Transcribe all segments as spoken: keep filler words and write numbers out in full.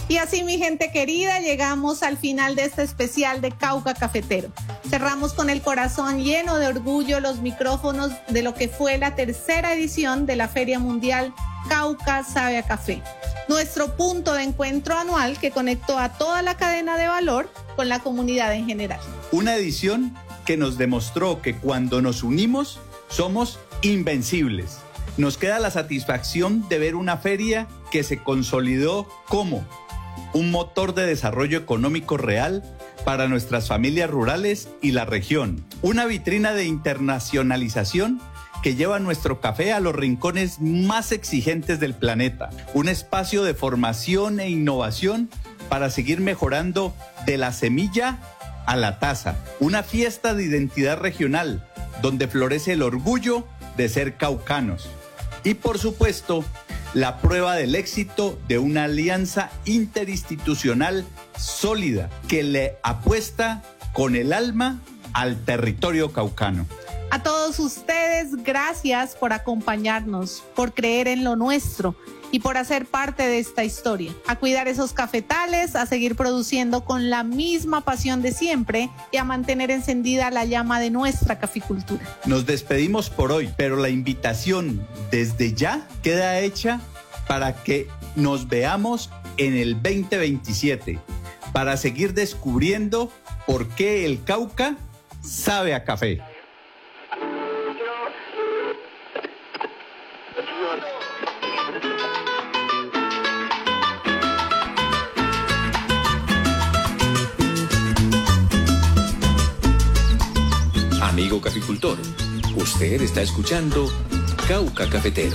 Y así, mi gente querida, llegamos al final de este especial de Cauca Cafetero. Cerramos con el corazón lleno de orgullo los micrófonos de lo que fue la tercera edición de la Feria Mundial Cauca Sabe a Café, nuestro punto de encuentro anual que conectó a toda la cadena de valor con la comunidad en general. Una edición que nos demostró que cuando nos unimos somos invencibles. Nos queda la satisfacción de ver una feria que se consolidó como un motor de desarrollo económico real para nuestras familias rurales y la región. Una vitrina de internacionalización que lleva nuestro café a los rincones más exigentes del planeta. Un espacio de formación e innovación para seguir mejorando de la semilla a la taza. Una fiesta de identidad regional donde florece el orgullo de ser caucanos. Y por supuesto, la prueba del éxito de una alianza interinstitucional sólida que le apuesta con el alma al territorio caucano. A todos ustedes, gracias por acompañarnos, por creer en lo nuestro y por hacer parte de esta historia. A cuidar esos cafetales, a seguir produciendo con la misma pasión de siempre y a mantener encendida la llama de nuestra caficultura. Nos despedimos por hoy, pero la invitación desde ya queda hecha para que nos veamos en el veinte veintisiete, para seguir descubriendo por qué el Cauca sabe a café. Amigo caficultor, usted está escuchando Cauca Cafetero.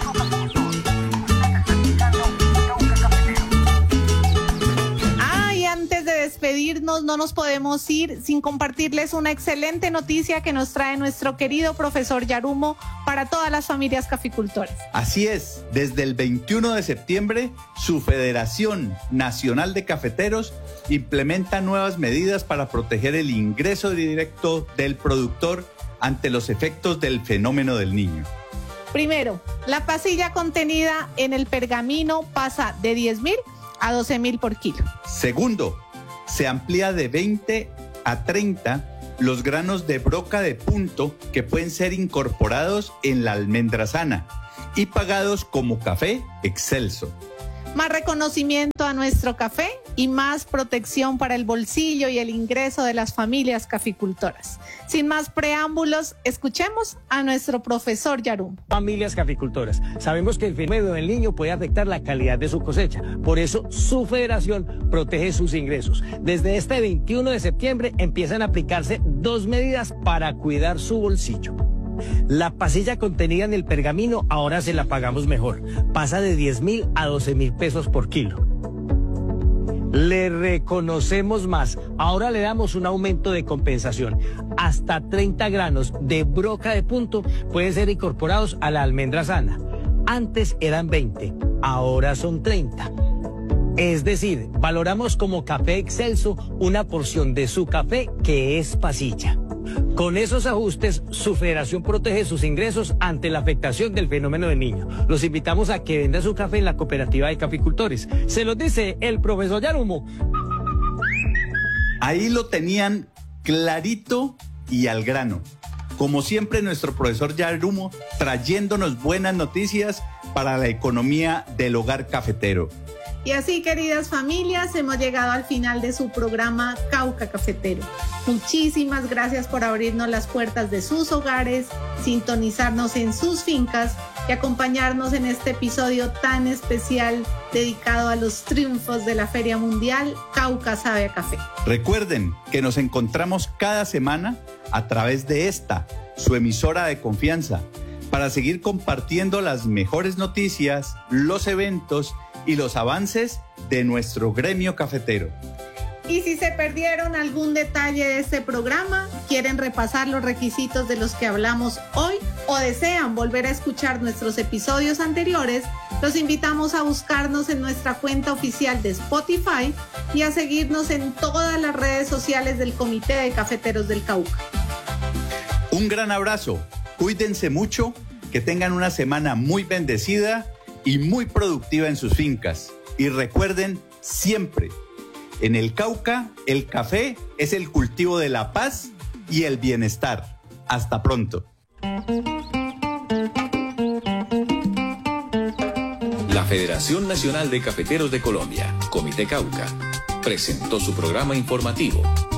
Ah, y antes de despedirnos, no nos podemos ir sin compartirles una excelente noticia que nos trae nuestro querido profesor Yarumo para todas las familias caficultoras. Así es, desde el veintiuno de septiembre, su Federación Nacional de Cafeteros implementa nuevas medidas para proteger el ingreso directo del productor ante los efectos del fenómeno del Niño. Primero, la pasilla contenida en el pergamino pasa de diez mil a doce mil por kilo. Segundo, se amplía de veinte a treinta los granos de broca de punto que pueden ser incorporados en la almendra sana y pagados como café excelso. Más reconocimiento a nuestro café y más protección para el bolsillo y el ingreso de las familias caficultoras. Sin más preámbulos, escuchemos a nuestro profesor Yarumo. Familias caficultoras, sabemos que el fenómeno del Niño puede afectar la calidad de su cosecha. Por eso, su federación protege sus ingresos. Desde este veintiuno de septiembre empiezan a aplicarse dos medidas para cuidar su bolsillo. La pasilla contenida en el pergamino ahora se la pagamos mejor. Pasa de diez mil a doce mil pesos por kilo. Le reconocemos más. Ahora le damos un aumento de compensación. Hasta treinta granos de broca de punto pueden ser incorporados a la almendra sana. Antes eran veinte, ahora son treinta. Es decir, valoramos como café excelso una porción de su café que es pasilla. Con esos ajustes, su federación protege sus ingresos ante la afectación del fenómeno del Niño. Los invitamos a que venda su café en la cooperativa de caficultores. Se los dice el profesor Yarumo. Ahí lo tenían clarito y al grano. Como siempre, nuestro profesor Yarumo trayéndonos buenas noticias para la economía del hogar cafetero. Y así, queridas familias, hemos llegado al final de su programa Cauca Cafetero. Muchísimas gracias por abrirnos las puertas de sus hogares, sintonizarnos en sus fincas y acompañarnos en este episodio tan especial dedicado a los triunfos de la Feria Mundial Cauca Sabe a Café. Recuerden que nos encontramos cada semana a través de esta, su emisora de confianza, para seguir compartiendo las mejores noticias, los eventos y los avances de nuestro gremio cafetero. Y si se perdieron algún detalle de este programa, quieren repasar los requisitos de los que hablamos hoy o desean volver a escuchar nuestros episodios anteriores, los invitamos a buscarnos en nuestra cuenta oficial de Spotify y a seguirnos en todas las redes sociales del Comité de Cafeteros del Cauca. Un gran abrazo, cuídense mucho, que tengan una semana muy bendecida y muy productiva en sus fincas. Y recuerden siempre. En el Cauca, el café es el cultivo de la paz y el bienestar. Hasta pronto. La Federación Nacional de Cafeteros de Colombia, Comité Cauca, presentó su programa informativo